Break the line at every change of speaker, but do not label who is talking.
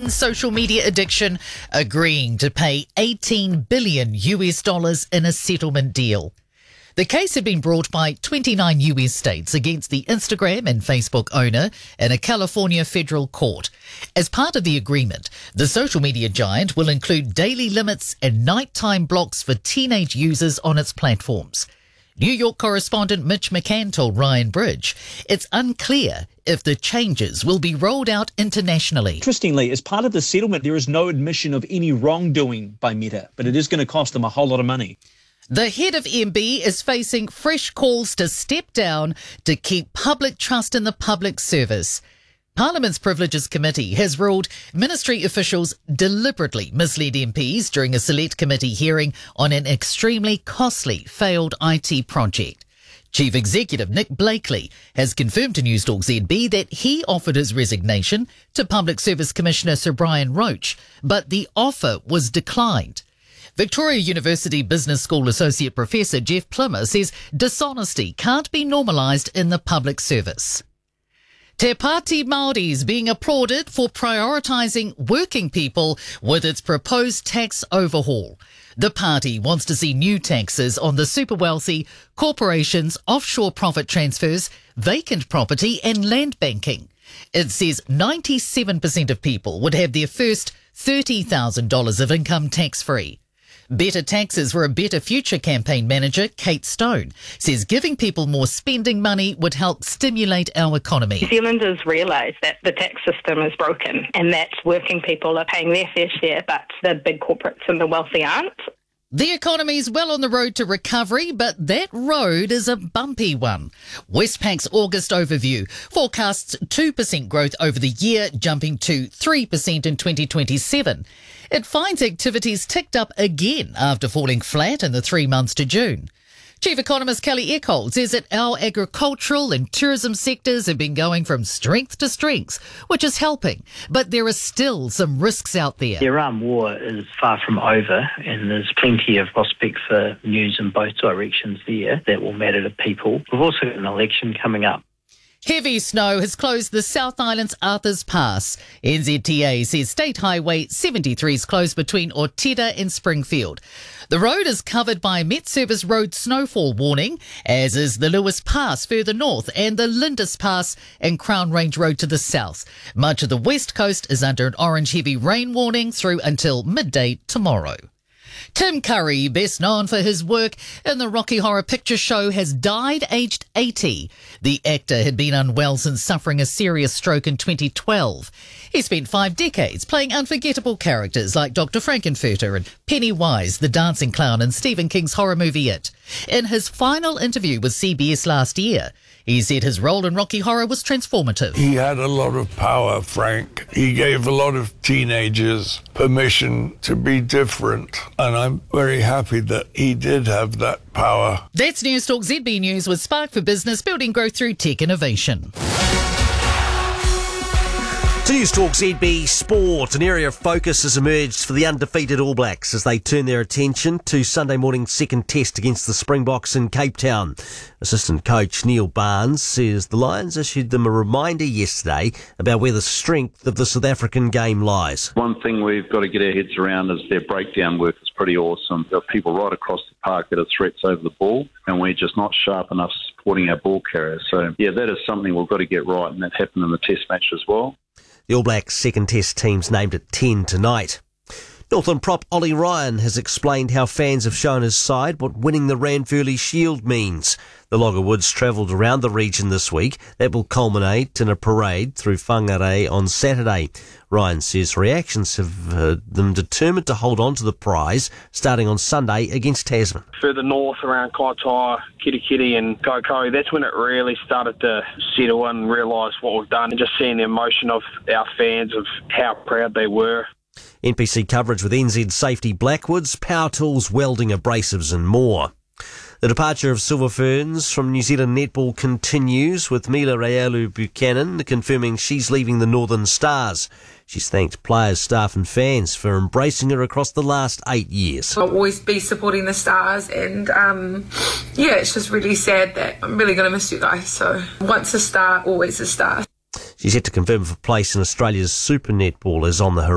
ends social media addiction, agreeing to pay $18 billion in a settlement deal. The case had been brought by 29 US states against the Instagram and Facebook owner in a California federal court. As part of the agreement, the social media giant will include daily limits and nighttime blocks for teenage users on its platforms. New York correspondent Mitch McCann told Ryan Bridge it's unclear if the changes will be rolled out internationally.
Interestingly, as part of the settlement, there is no admission of any wrongdoing by Meta, but it is going to cost them a whole lot of money.
The head of MB is facing fresh calls to step down to keep public trust in the public service. Parliament's Privileges Committee has ruled ministry officials deliberately misled MPs during a select committee hearing on an extremely costly failed IT project. Chief Executive Nick Blakely has confirmed to Newstalk ZB that he offered his resignation to Public Service Commissioner Sir Brian Roach, but the offer was declined. Victoria University Business School Associate Professor Jeff Plimmer says dishonesty can't be normalised in the public service. Te Pāti Māori's being applauded for prioritising working people with its proposed tax overhaul. The party wants to see new taxes on the super wealthy, corporations, offshore profit transfers, vacant property and land banking. It says 97% of people would have their first $30,000 of income tax-free. Better Taxes for a Better Future campaign manager Kate Stone says giving people more spending money would help stimulate our economy.
New Zealanders realise that the tax system is broken and that working people are paying their fair share, but the big corporates and the wealthy aren't.
The economy's well on the road to recovery, but that road is a bumpy one. Westpac's August overview forecasts 2% growth over the year, jumping to 3% in 2027. It finds activities ticked up again after falling flat in the 3 months to June. Chief Economist Kelly Eckholt says that our agricultural and tourism sectors have been going from strength to strength, which is helping, but there are still some risks out there.
The Iran war is far from over, and there's plenty of prospect for news in both directions there that will matter to people. We've also got an election coming up.
Heavy snow has closed the South Island's Arthur's Pass. NZTA says State Highway 73 is closed between Ortida and Springfield. The road is covered by a Met Service road snowfall warning, as is the Lewis Pass further north and the Lindis Pass and Crown Range Road to the south. Much of the west coast is under an orange heavy rain warning through until midday tomorrow. Tim Curry, best known for his work in the Rocky Horror Picture Show, has died aged 80. The actor had been unwell since suffering a serious stroke in 2012. He spent 5 decades playing unforgettable characters like Dr. Frankenfurter and Pennywise, the dancing clown in Stephen King's horror movie It. In his final interview with CBS last year, he said his role in Rocky Horror was transformative.
He had a lot of power, Frank. He gave a lot of teenagers permission to be different, and I'm very happy that he did have that power.
That's Newstalk ZB News with Spark for Business, building growth through tech innovation.
To Newstalk ZB Sport, an area of focus has emerged for the undefeated All Blacks as they turn their attention to Sunday morning's second test against the Springboks in Cape Town. Assistant coach Neil Barnes says the Lions issued them a reminder yesterday about where the strength of the South African game lies.
One thing we've got to get our heads around is their breakdown work is pretty awesome. There are people right across the park that are threats over the ball, and we're just not sharp enough supporting our ball carriers. So, yeah, that is something we've got to get right, and that happened in the test match as well.
The All Blacks' second test team's named at 10 tonight. Northland prop Ollie Ryan has explained how fans have shown his side what winning the Ranfurly Shield means. The Loggerwoods travelled around the region this week. That will culminate in a parade through Whangarei on Saturday. Ryan says reactions have them determined to hold on to the prize starting on Sunday against Tasman.
Further north around Kaitaia, Kirikiri and Kaikoura, that's when it really started to settle in and realise what we've done, and just seeing the emotion of our fans of how proud they were.
NPC coverage with NZ Safety Blackwoods, power tools, welding, abrasives and more. The departure of Silver Ferns from New Zealand netball continues, with Mila Raelu Buchanan confirming she's leaving the Northern Stars. She's thanked players, staff and fans for embracing her across the last 8 years.
I'll always be supporting the Stars, and it's just really sad that I'm really going to miss you guys. So once a star, always a star.
She's yet to confirm if a place in Australia's Super Netball is on the horizon.